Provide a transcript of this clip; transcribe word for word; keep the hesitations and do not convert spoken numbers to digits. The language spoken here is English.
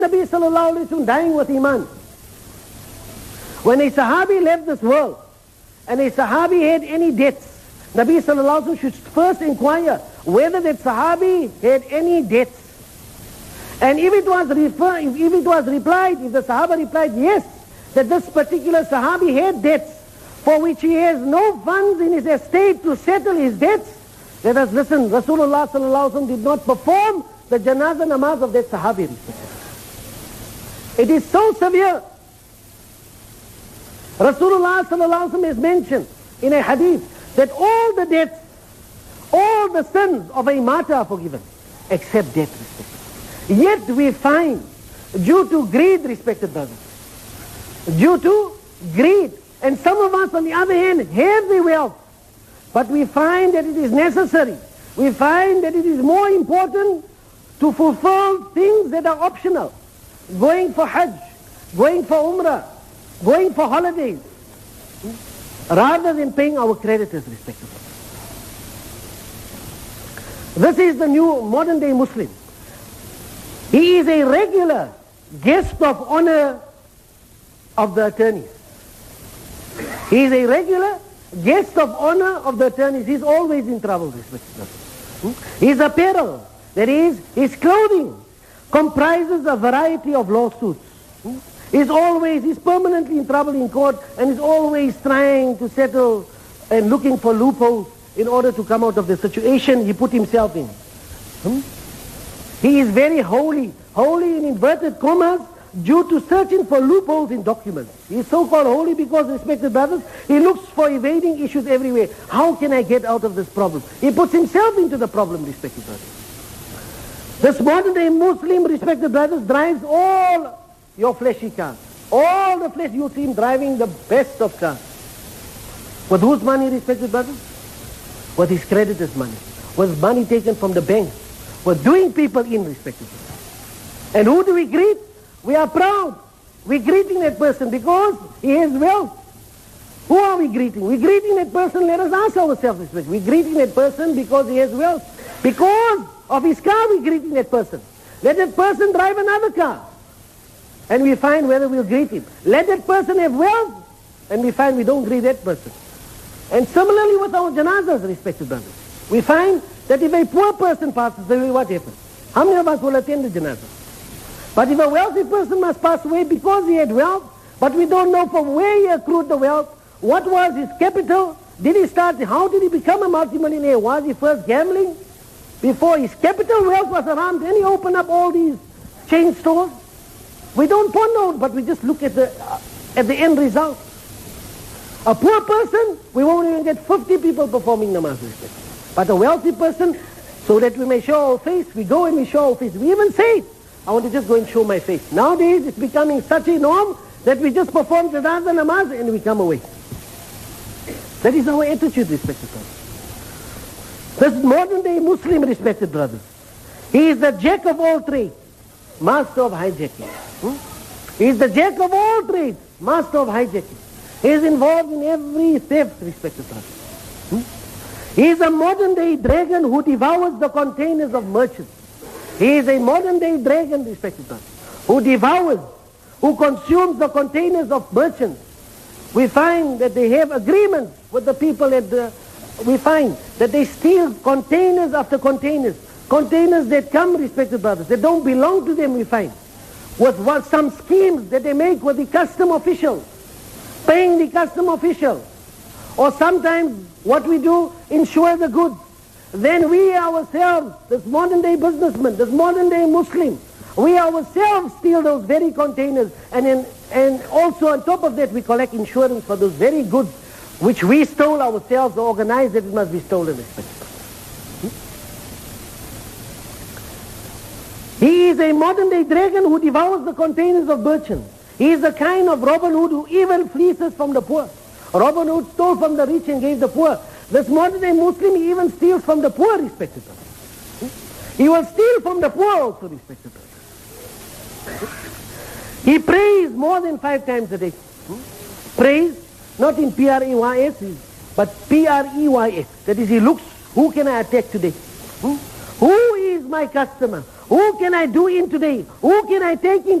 Nabi sallallahu alayhi wa sallam dying with Iman. When a Sahabi left this world, and a Sahabi had any debts, Nabi sallallahu alayhi wa sallam should first inquire whether that Sahabi had any debts. And if it was refer, if, if it was replied, if the Sahaba replied yes, that this particular Sahabi had debts for which he has no funds in his estate to settle his debts, let us listen, Rasulullah sallallahu alaihi wasallam did not perform the janazah namaz of that Sahabi. It is so severe. Rasulullah sallallahu alaihi wasallam has mentioned in a hadith that all the debts, all the sins of a martyr are forgiven, except death. Yet we find, due to greed, respected brothers, due to greed, and some of us on the other hand have the wealth, but we find that it is necessary, we find that it is more important to fulfill things that are optional, going for Hajj, going for Umrah, going for holidays, rather than paying our creditors, respectively. This is the new modern day Muslim. He is a regular guest of honor of the attorneys. He is a regular guest of honor of the attorneys. He's always in trouble, respectively. His apparel, that is, his clothing, comprises a variety of lawsuits. He's always, he's permanently in trouble in court, and he's always trying to settle and looking for loopholes in order to come out of the situation he put himself in. Hmm? He is very holy, holy in inverted commas, due to searching for loopholes in documents. He is so-called holy because, respected brothers, he looks for evading issues everywhere. How can I get out of this problem? He puts himself into the problem, respected brothers. This modern day Muslim, respected brothers, drives all your fleshy cars. All the flesh, you see him driving the best of cars. With whose money, respected brothers? With his creditors' money. With money taken from the bank. With doing people in, respected brothers. And who do we greet? We are proud. We're greeting that person because he has wealth. Who are we greeting? We're greeting that person, let us ask ourselves this. We're greeting that person because he has wealth. Because of his car, we're greeting that person. Let that person drive another car, and we find whether we'll greet him. Let that person have wealth, and we find we don't greet that person. And similarly with our janazas, respected brothers. We find that if a poor person passes away, what happens? How many of us will attend the janazah? But if a wealthy person must pass away because he had wealth, but we don't know from where he accrued the wealth, what was his capital, did he start, how did he become a multimillionaire? Was he first gambling? Before his capital wealth was around, then he opened up all these chain stores. We don't ponder, but we just look at the, uh, at the end result. A poor person, we won't even get fifty people performing namaz. But a wealthy person, so that we may show our face, we go and we show our face. We even say it. I want to just go and show my face. Nowadays, it's becoming such a norm that we just perform janazah namaz and we come away. That is our attitude, respected brothers. This modern day Muslim, respected brothers, he is the jack of all trades, master of hijacking. Hmm? He is the jack of all trades, master of hijacking. He is involved in every theft, respected brothers. Hmm? He is a modern day dragon who devours the containers of merchants. He is a modern day dragon, respected brothers, who devours, who consumes the containers of merchants. We find that they have agreements with the people at the, we find that they steal containers after containers, containers that come, respected brothers, that don't belong to them, we find, with what, some schemes that they make with the custom official, paying the custom official, or sometimes what we do, insure the goods. Then we ourselves, this modern day businessman, this modern day Muslim, we ourselves steal those very containers, and in, and also on top of that we collect insurance for those very goods which we stole ourselves or organized that it must be stolen. Hmm? He is a modern day dragon who devours the containers of merchants. He is the kind of Robin Hood who even fleeces from the poor. Robin Hood stole from the rich and gave the poor. This modern day Muslim, he even steals from the poor, respected brothers. Hmm? He will steal from the poor also, respected brothers. He prays more than five times a day. Hmm? Prays, not in P R E Y S, but P R E Y S. That is, he looks, who can I attack today? Hmm? Who is my customer? Who can I do in today? Who can I take in